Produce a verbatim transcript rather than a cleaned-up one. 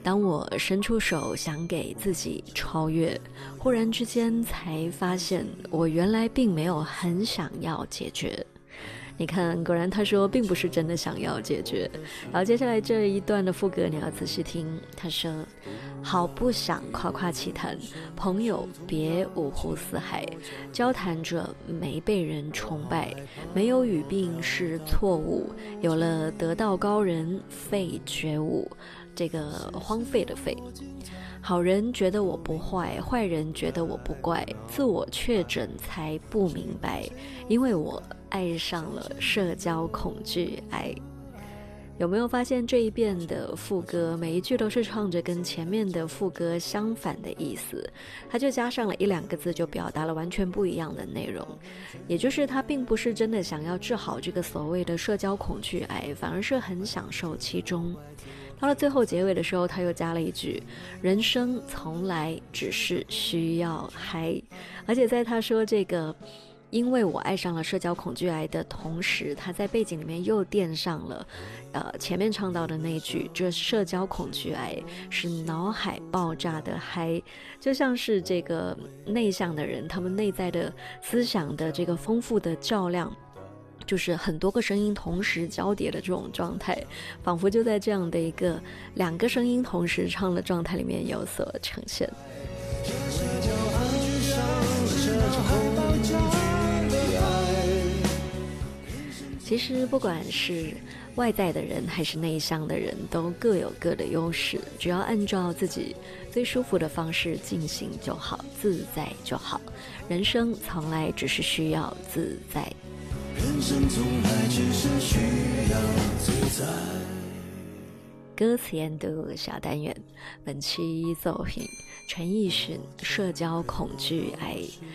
当我伸出手想给自己超越，忽然之间才发现我原来并没有很想要解决。你看，果然他说并不是真的想要解决。然后接下来这一段的副歌你要仔细听，他说好不想夸夸其谈，朋友别五湖四海，交谈着没被人崇拜，没有语病是错误，有了得道高人废觉悟，这个荒废的废。好人觉得我不坏，坏人觉得我不怪，自我确诊才不明白，因为我爱上了社交恐惧癌。有没有发现这一遍的副歌每一句都是唱着跟前面的副歌相反的意思，它就加上了一两个字就表达了完全不一样的内容，也就是他并不是真的想要治好这个所谓的社交恐惧癌，反而是很享受其中。到了最后结尾的时候，他又加了一句人生从来只是需要嗨，而且在他说这个因为我爱上了社交恐惧癌的同时，他在背景里面又垫上了呃前面唱到的那句，这社交恐惧癌是脑海爆炸的嗨，就像是这个内向的人他们内在的思想的这个丰富的较量，就是很多个声音同时交叠的这种状态，仿佛就在这样的一个两个声音同时唱的状态里面有所呈现。其实不管是外在的人还是内向的人都各有各的优势，只要按照自己最舒服的方式进行就好，自在就好，人生从来只是需要自在， 人生从来只是需要自在。 歌词研读小单元，本期作品陈奕迅社交恐惧癌，